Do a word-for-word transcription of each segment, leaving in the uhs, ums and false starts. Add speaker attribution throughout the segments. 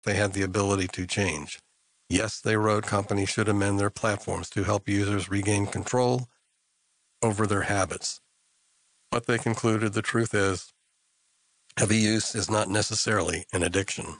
Speaker 1: they had the ability to change. Yes, they wrote companies should amend their platforms to help users regain control over their habits. But they concluded the truth is, heavy use is not necessarily an addiction.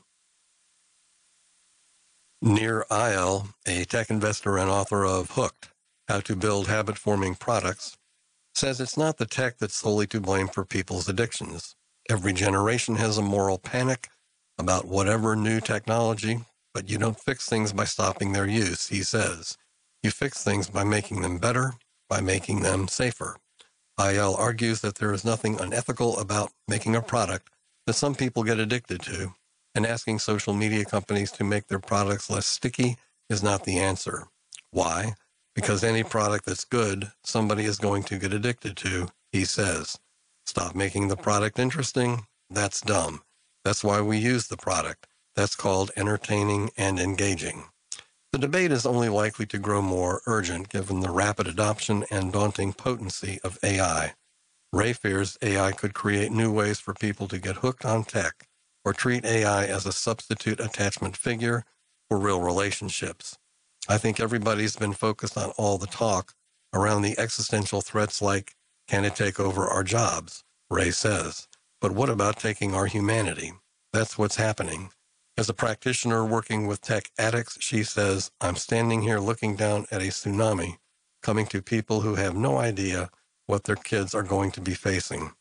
Speaker 1: Nir Eyal, a tech investor and author of Hooked, How to Build Habit-Forming Products, says it's not the tech that's solely to blame for people's addictions. Every generation has a moral panic about whatever new technology, but you don't fix things by stopping their use, he says. You fix things by making them better, by making them safer. Eyal argues that there is nothing unethical about making a product that some people get addicted to, and asking social media companies to make their products less sticky is not the answer. Why? Because any product that's good, somebody is going to get addicted to, he says. Stop making the product interesting? That's dumb. That's why we use the product. That's called entertaining and engaging. The debate is only likely to grow more urgent given the rapid adoption and daunting potency of A I. Ray fears A I could create new ways for people to get hooked on tech or treat A I as a substitute attachment figure for real relationships. I think everybody's been focused on all the talk around the existential threats like, can it take over our jobs? Ray says. But what about taking our humanity? That's what's happening. As a practitioner working with tech addicts, she says, I'm standing here looking down at a tsunami coming to people who have no idea what their kids are going to be facing.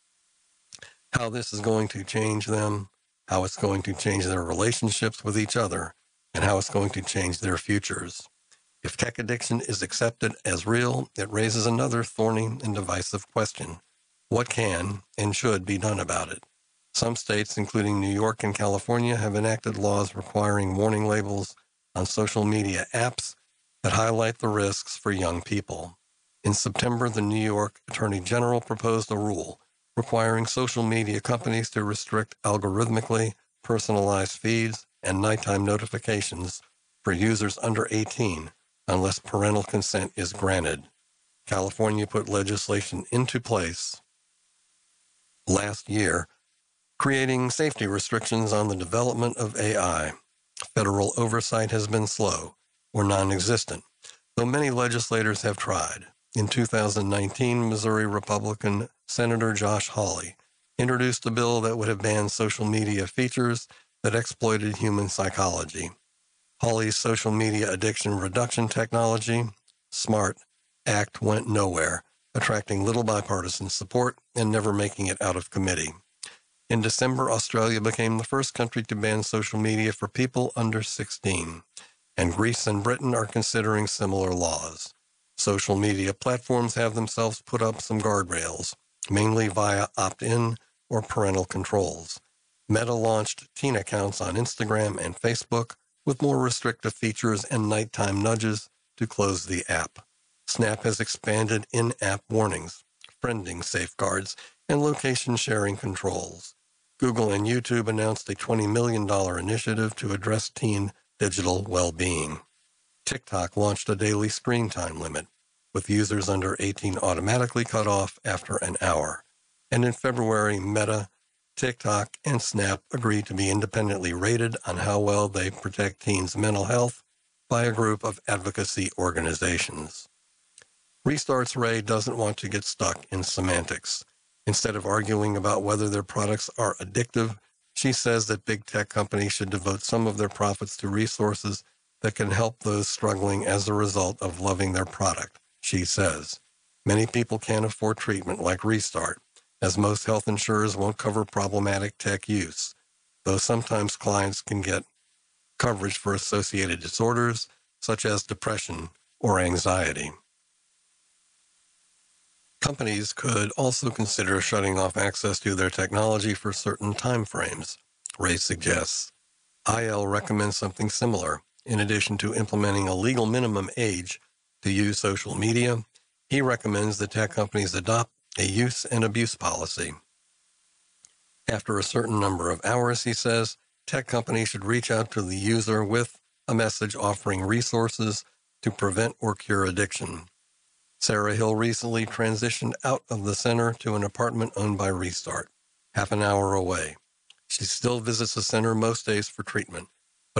Speaker 1: How this is going to change them, how it's going to change their relationships with each other, and how it's going to change their futures. If tech addiction is accepted as real, it raises another thorny and divisive question. What can and should be done about it? Some states, including New York and California, have enacted laws requiring warning labels on social media apps that highlight the risks for young people. In September, the New York Attorney General proposed a rule requiring social media companies to restrict algorithmically personalized feeds and nighttime notifications for users under eighteen unless parental consent is granted. California put legislation into place last year, creating safety restrictions on the development of A I. Federal oversight has been slow or non-existent, though many legislators have tried. In two thousand nineteen, Missouri Republican Senator Josh Hawley introduced a bill that would have banned social media features that exploited human psychology. Hawley's social media addiction reduction technology, SMART, Act went nowhere, attracting little bipartisan support and never making it out of committee. In December, Australia became the first country to ban social media for people under sixteen, and Greece and Britain are considering similar laws. Social media platforms have themselves put up some guardrails, mainly via opt-in or parental controls. Meta launched teen accounts on Instagram and Facebook with more restrictive features and nighttime nudges to close the app. Snap has expanded in-app warnings, friending safeguards, and location sharing controls. Google and YouTube announced a twenty million dollars initiative to address teen digital well-being. TikTok launched a daily screen time limit, with users under eighteen automatically cut off after an hour. And in February, Meta, TikTok, and Snap agreed to be independently rated on how well they protect teens' mental health by a group of advocacy organizations. Restart's Ray doesn't want to get stuck in semantics. Instead of arguing about whether their products are addictive, she says that big tech companies should devote some of their profits to resources that can help those struggling as a result of loving their product, she says. Many people can't afford treatment like Restart, as most health insurers won't cover problematic tech use, though sometimes clients can get coverage for associated disorders such as depression or anxiety. Companies could also consider shutting off access to their technology for certain time frames, Ray suggests. I L recommends something similar. In addition to implementing a legal minimum age to use social media, he recommends that tech companies adopt a use and abuse policy. After a certain number of hours, he says, tech companies should reach out to the user with a message offering resources to prevent or cure addiction. Sarah Hill recently transitioned out of the center to an apartment owned by Restart, half an hour away. She still visits the center most days for treatment,